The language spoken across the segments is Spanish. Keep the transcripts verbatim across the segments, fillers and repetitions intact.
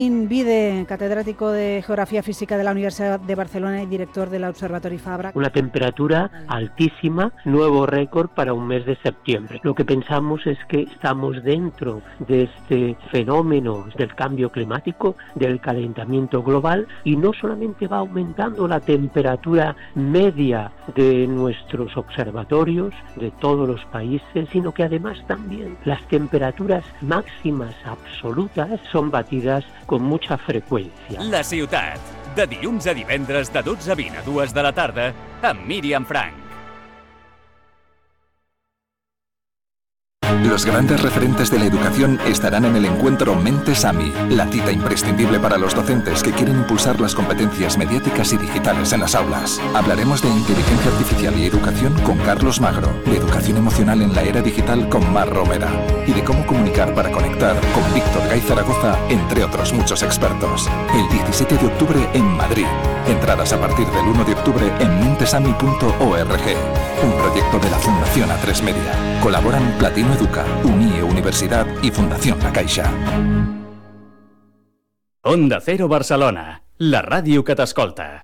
Vide, catedrático de Geografía Física de la Universidad de Barcelona y director del Observatori Fabra. Una temperatura altísima, nuevo récord para un mes de septiembre. Lo que pensamos es que estamos dentro de este fenómeno del cambio climático, del calentamiento global, y no solamente va aumentando la temperatura media de nuestros observatorios, de todos los países, sino que además también las temperaturas máximas absolutas son batidas con mucha freqüència. La ciutat, de dilluns a divendres de dotze a vint a dues de la tarda, amb Míriam Frank. Los grandes referentes de la educación estarán en el encuentro Mentes A M I, la cita imprescindible para los docentes que quieren impulsar las competencias mediáticas y digitales en las aulas. Hablaremos de inteligencia artificial y educación con Carlos Magro, de educación emocional en la era digital con Mar Romera y de cómo comunicar para conectar con Víctor Gay Zaragoza, entre otros muchos expertos. El diecisiete de octubre en Madrid. Entradas a partir del uno de octubre en mentesami punto org. Un proyecto de la Fundación A tres Media. Colaboran Platino Educa, Unie Universidad y Fundación La Caixa. Onda Cero Barcelona, la ràdio que t'escolta.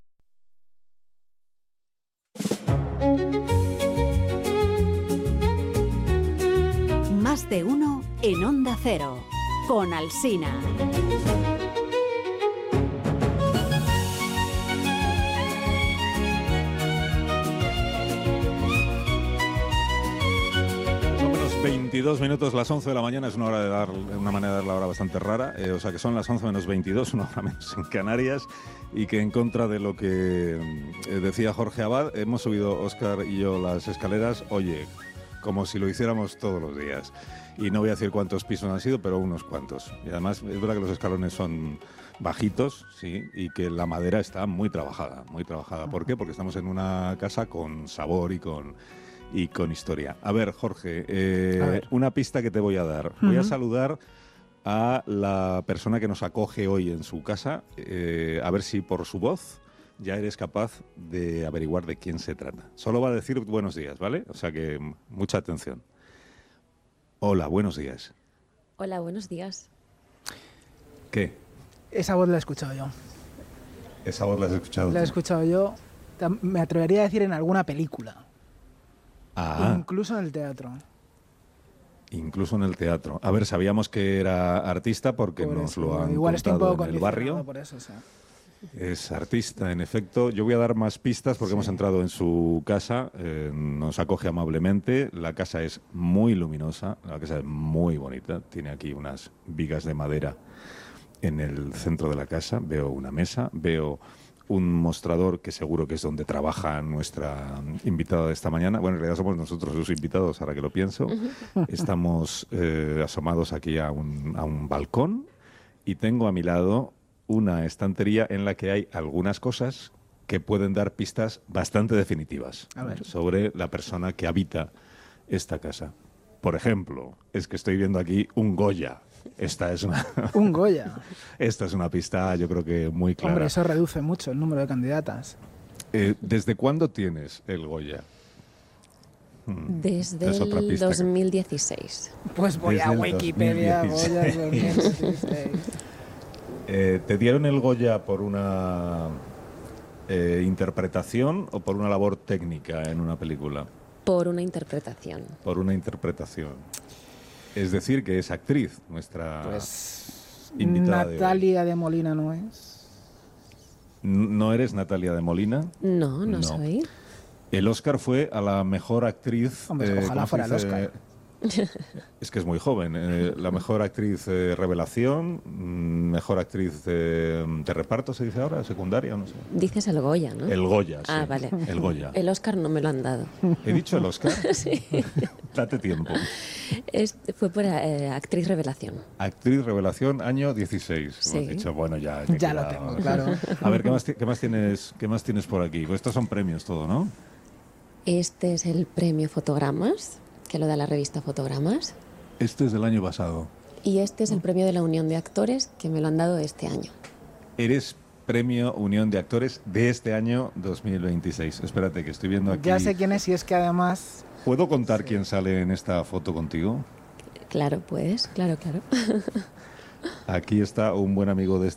Más de uno en Onda Cero, con Alsina. veintidós minutos, las once de la mañana, es una hora de dar, una manera de dar la hora bastante rara, eh, o sea que son las once menos veintidós, una hora menos en Canarias, y que en contra de lo que eh, decía Jorge Abad, hemos subido Óscar y yo las escaleras, oye, como si lo hiciéramos todos los días. Y no voy a decir cuántos pisos han sido, pero unos cuantos. Y además es verdad que los escalones son bajitos, sí, y que la madera está muy trabajada, muy trabajada. ¿Por qué? Porque estamos en una casa con sabor y con... y con historia. A ver, Jorge, eh, a ver. una pista que te voy a dar. Voy uh-huh. a saludar a la persona que nos acoge hoy en su casa, eh, a ver si por su voz ya eres capaz de averiguar de quién se trata. Solo va a decir buenos días, ¿vale? O sea que mucha atención. Hola, buenos días. Hola, buenos días. ¿Qué? Esa voz la he escuchado yo. ¿Esa voz la has escuchado? La he escuchado yo. Me atrevería a decir en alguna película. Ah. Incluso en el teatro. Incluso en el teatro. A ver, sabíamos que era artista porque por nos eso, lo han igual contado en el barrio. Por eso, o sea. Es artista, en efecto. Yo voy a dar más pistas porque sí. hemos entrado en su casa. Eh, nos acoge amablemente. La casa es muy luminosa. La casa es muy bonita. Tiene aquí unas vigas de madera en el centro de la casa. Veo una mesa. Veo un mostrador que seguro que es donde trabaja nuestra invitada de esta mañana. Bueno, en realidad somos nosotros los invitados, ahora que lo pienso. Estamos eh, asomados aquí a un, a un balcón y tengo a mi lado una estantería en la que hay algunas cosas que pueden dar pistas bastante definitivas a ver. sobre la persona que habita esta casa. Por ejemplo, es que estoy viendo aquí un Goya. Esta es una... Un Goya. Esta es una pista, yo creo que muy clara. Hombre, eso reduce mucho el número de candidatas. Eh, ¿Desde cuándo tienes el Goya? Hmm. Desde el dos mil dieciséis. Pues voy Desde a Wikipedia, Goya dos mil dieciséis. eh, ¿Te dieron el Goya por una eh, interpretación o por una labor técnica en una película? Por una interpretación. Por una interpretación. Es decir, que es actriz, nuestra pues, invitada Natalia de, de Molina no es. ¿No eres Natalia de Molina? No, no, no. soy. El Oscar fue a la mejor actriz... Hombre, eh, ojalá fuera el Oscar. Es que es muy joven. Eh, la mejor actriz eh, revelación, mejor actriz eh, de reparto, ¿se dice ahora? ¿Secundaria? No sé. Dices el Goya, ¿no? El Goya, sí. Ah, vale. El Goya. El Oscar no me lo han dado. ¿He dicho el Oscar? Sí. Date tiempo. Es, fue por eh, actriz revelación. Actriz revelación, año dieciséis. Sí. Hemos dicho, bueno, ya... Ya queda... lo tengo, claro. A ver, ¿qué más, qué, más tienes, ¿qué más tienes por aquí? Pues estos son premios todo, ¿no? Este es el premio Fotogramas, que lo da la revista Fotogramas. Este es del año pasado. Y este es el premio de la Unión de Actores, que me lo han dado este año. Eres premio Unión de Actores de este año dos mil veintiséis. Espérate, que estoy viendo aquí... Ya sé quién es y es que además... ¿Puedo contar sí. quién sale en esta foto contigo? Claro, puedes. Claro, claro. Aquí está un buen amigo de